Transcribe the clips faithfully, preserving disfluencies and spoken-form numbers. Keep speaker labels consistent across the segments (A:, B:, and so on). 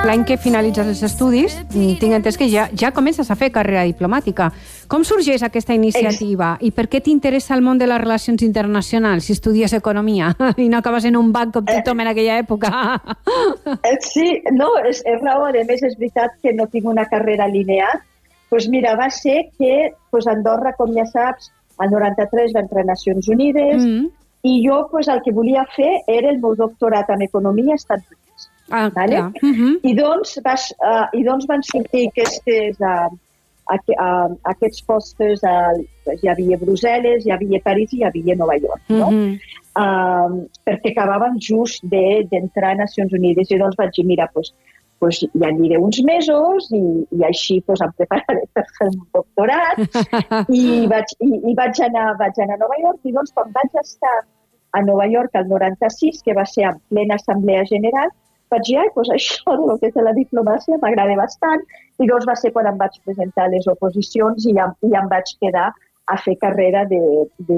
A: L'any que finalitzes els estudis, tinc entès que ja, ja comences a fer carrera diplomàtica. Com sorgeix aquesta iniciativa i per què t'interessa el món de les relacions internacionals si estudies economia i no acabes en un banc com tothom en aquella època?
B: Sí, no, és, és raó. A més, és veritat que no tinc una carrera lineal. Pues mira, va ser que pues, Andorra, com ja saps, al noranta-tres va entrar a Nacions Unides mm. i jo pues, el que volia fer era el meu doctorat en economia als Estats Units.
A: Ah,
B: vale? uh-huh. I, doncs vas, uh, I doncs van sortir aquestes, uh, aqu uh, aquests postos, uh, hi havia Brussel·les, hi havia París i hi havia Nova York, no? Uh-huh. uh, perquè acabaven just d'entrar de, a Nacions Unides i doncs vaig dir, mira, pues, pues ja aniré uns mesos i, i així pues, em prepararé per fer un doctorat i, vaig, i, i vaig, anar, vaig anar a Nova York i doncs quan vaig estar a Nova York el noranta-sis, que va ser en plena assemblea general, vaig dir, doncs això del que és la diplomàcia m'agrada bastant, i doncs va ser quan em vaig presentar les oposicions i ja, i ja em vaig quedar a fer carrera de, de,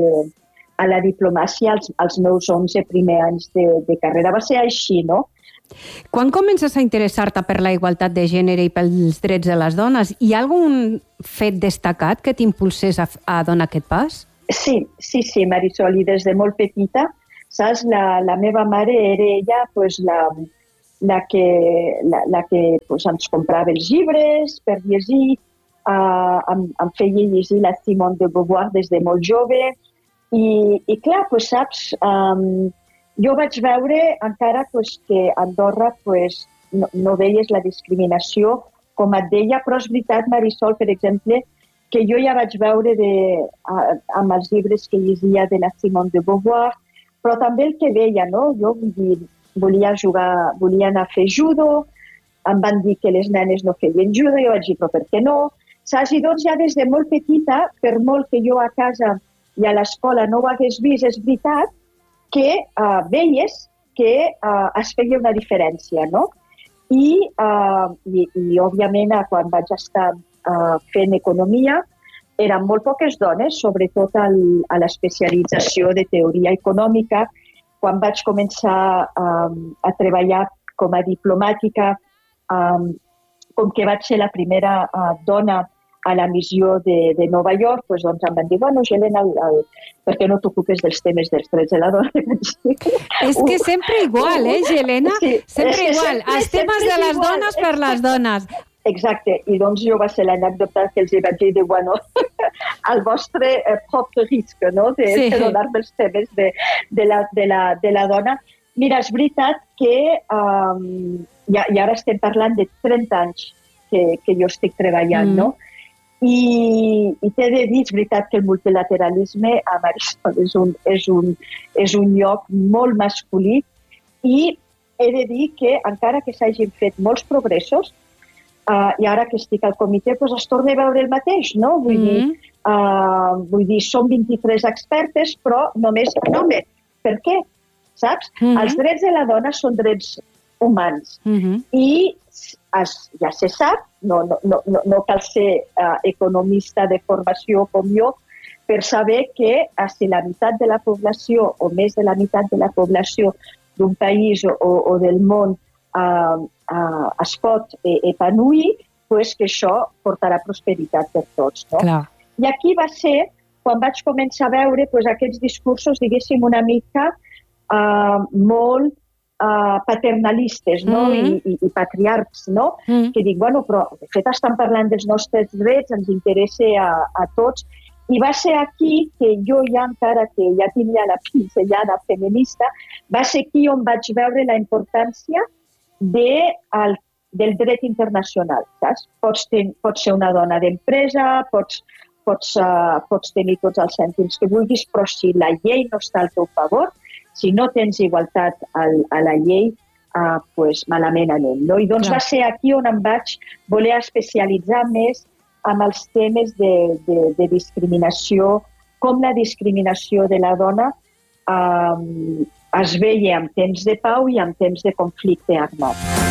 B: a la diplomàcia als, als meus onze primers anys de, de carrera. Va ser així, no?
A: Quan comences a interessar-te per la igualtat de gènere i pels drets de les dones, hi ha algun fet destacat que t'impulsés a, a donar aquest pas?
B: Sí, sí, sí, Marisol, i des de molt petita, saps, la, la meva mare era ella, pues, la... la que, la, la que pues, ens comprava els llibres per llegir, uh, em, em feia llegir la Simone de Beauvoir des de molt jove i, i clar, pues, saps, um, jo vaig veure encara pues, que a Andorra pues, no, no veies la discriminació, com et deia, però és veritat, Marisol, per exemple, que jo ja vaig veure de, uh, amb els llibres que llegia de la Simone de Beauvoir, però també el que veia, no? Jo vull dir, volia jugar, volia anar a fer judo, em van dir que les nenes no feien judo, jo vaig dir, però per què no? Saps? I doncs ja des de molt petita, per molt que jo a casa i a l'escola no ho hagués vist, és veritat que uh, veies que uh, es feia una diferència, no? I, uh, i, i òbviament, quan vaig estar uh, fent economia, eren molt poques dones, sobretot al, a l'especialització de teoria econòmica. Quan vaig començar um, a treballar com a diplomàtica, um, com que vaig ser la primera uh, dona a la missió de, de Nova York, pues, doncs em van dir, bueno, Helena, el, el, per què no t'ocupes dels temes dels drets de la dona?
A: És que sempre igual, eh, Helena? Sí, sempre igual. Sempre, els temes de les dones igual, per les dones.
B: Exacte, i doncs jo va ser l'anècdota que els vaig dir de, bueno, al vostre eh, propi risc, no?, de, sí. de donar-me els temes de, de, la, de, la, de la dona. Mira, és veritat que, um, i, i ara estem parlant de trenta anys que, que jo estic treballant, mm. no? I, i t'he de dir, és veritat que el multilateralisme a Marisol és un, és, un, és un lloc molt masculí i he de dir que encara que s'hagin fet molts progressos, Uh, i ara que estic al comitè, doncs es torna a veure el mateix, no? Vull, mm. dir, uh, vull dir, són vint-i-tres expertes, però només un home. Per què? Saps? Mm-hmm. Els drets de la dona són drets humans. Mm-hmm. I es, ja se sap, no, no, no, no cal ser uh, economista de formació com jo, per saber que uh, si la meitat de la població o més de la meitat de la població d'un país o, o del món Uh, uh, es pot eh, epanuir, pues que això portarà prosperitat per tots. No?
A: Clar.
B: I aquí va ser quan vaig començar a veure pues, aquests discursos, diguéssim, una mica uh, molt uh, paternalistes, no? Mm-hmm. I, i, i patriarcs, no? Mm-hmm. Que dic, bueno, però de fet estan parlant dels nostres drets, ens interessa a, a tots. I va ser aquí que jo ja, encara que ja tenia la pinzellada feminista, va ser aquí on vaig veure la importància de, el, del dret internacional. Saps? Pots, ten, pots ser una dona d'empresa, pots, pots, uh, pots tenir tots els cèntims que vulguis, però si la llei no està al teu favor, si no tens igualtat al, a la llei, uh, pues malament anem. No? I doncs Clar. Va ser aquí on em vaig voler especialitzar més amb els temes de, de, de discriminació, com la discriminació de la dona um, es veia en temps de pau i en temps de conflicte armat.